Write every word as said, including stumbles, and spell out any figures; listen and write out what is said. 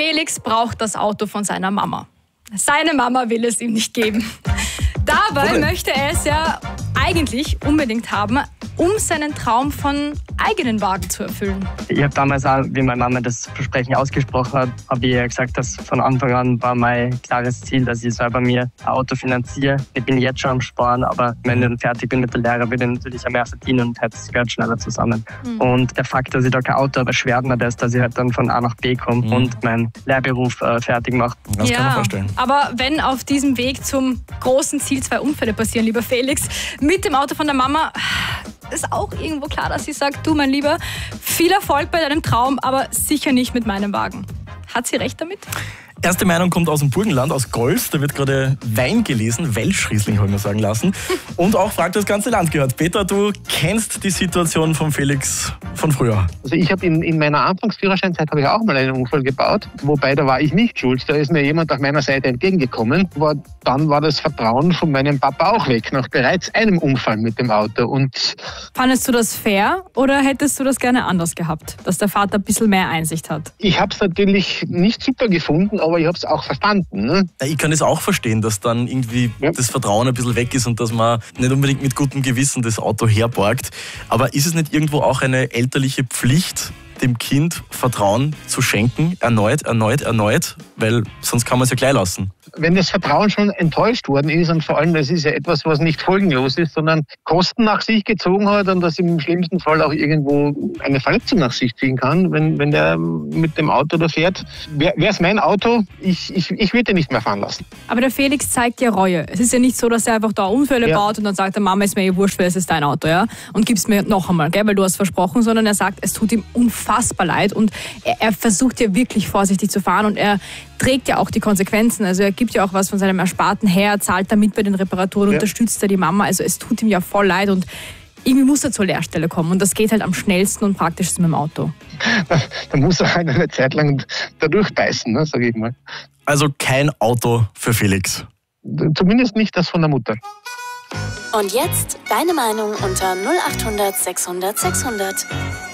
Felix braucht das Auto von seiner Mama. Seine Mama will es ihm nicht geben. Dabei okay. möchte er es ja eigentlich unbedingt haben, um seinen Traum von eigenen Wagen zu erfüllen. Ich habe damals auch, wie meine Mama das Versprechen ausgesprochen hat, habe ich ja gesagt, dass von Anfang an war mein klares Ziel, dass ich selber mir ein Auto finanziere. Ich bin jetzt schon am Sparen, aber wenn ich dann fertig bin mit der Lehre, würde ich natürlich auch mehr verdienen und hätte das Geld schneller zusammen. Mhm. Und der Fakt, dass ich da kein Auto habe, erschwert mir das, dass ich halt dann von A nach B komme mhm. und meinen Lehrberuf äh, fertig mache. Das ja, kann man vorstellen. Aber wenn auf diesem Weg zum großen Ziel zwei Unfälle passieren, lieber Felix, mit dem Auto von der Mama, ist auch irgendwo klar, dass sie sagt, du mein Lieber, viel Erfolg bei deinem Traum, aber sicher nicht mit meinem Wagen. Hat sie recht damit? Erste Meinung kommt aus dem Burgenland, aus Golz. Da wird gerade Wein gelesen, Welschriesling, habe ich mir sagen lassen. Und auch fragt das ganze Land gehört. Peter, du kennst die Situation von Felix von früher. Also ich habe in, in meiner Anfangsführerscheinzeit habe ich auch mal einen Unfall gebaut, wobei da war ich nicht schuld. Da ist mir jemand auf meiner Seite entgegengekommen. Aber dann war das Vertrauen von meinem Papa auch weg, nach bereits einem Unfall mit dem Auto. Und fandest du das fair oder hättest du das gerne anders gehabt, dass der Vater ein bisschen mehr Einsicht hat? Ich habe es natürlich nicht super gefunden, aber ich habe es auch verstanden. Ne? Ja, ich kann es auch verstehen, dass dann irgendwie ja. das Vertrauen ein bisschen weg ist und dass man nicht unbedingt mit gutem Gewissen das Auto herborgt. Aber ist es nicht irgendwo auch eine elterliche Pflicht, dem Kind Vertrauen zu schenken, erneut, erneut, erneut, weil sonst kann man es ja gleich lassen. Wenn das Vertrauen schon enttäuscht worden ist und vor allem, das ist ja etwas, was nicht folgenlos ist, sondern Kosten nach sich gezogen hat und das im schlimmsten Fall auch irgendwo eine Verletzung nach sich ziehen kann, wenn, wenn der mit dem Auto da fährt. Wäre es mein Auto, ich, ich, ich würde ihn nicht mehr fahren lassen. Aber der Felix zeigt ja Reue. Es ist ja nicht so, dass er einfach da Unfälle ja. baut und dann sagt, der Mama ist mir eh wurscht, weil es ist dein Auto, ja, und gib's mir noch einmal, gell, weil du hast versprochen, sondern er sagt, es tut ihm unfassbar leid und er, er versucht ja wirklich vorsichtig zu fahren und er trägt ja auch die Konsequenzen. Also er gibt ja auch was von seinem Ersparten her, zahlt damit bei den Reparaturen, ja. unterstützt er die Mama. Also es tut ihm ja voll leid und irgendwie muss er zur Lehrstelle kommen. Und das geht halt am schnellsten und praktischsten mit dem Auto. Da, da muss er halt eine Zeit lang da durchbeißen, ne, sage ich mal. Also kein Auto für Felix? Zumindest nicht das von der Mutter. Und jetzt deine Meinung unter null acht hundert sechshundert sechshundert.